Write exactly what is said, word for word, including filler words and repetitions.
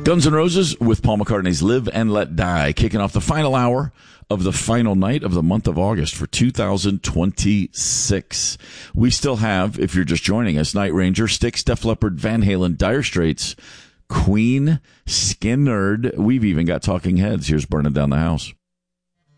Guns N' Roses with Paul McCartney's Live and Let Die, kicking off the final hour of the final night of the month of August for two thousand twenty-six. We still have, if you're just joining us, Night Ranger, Styx, Def Leppard, Van Halen, Dire Straits, Queen, Skynyrd. We've even got Talking Heads. Here's Burning Down the House.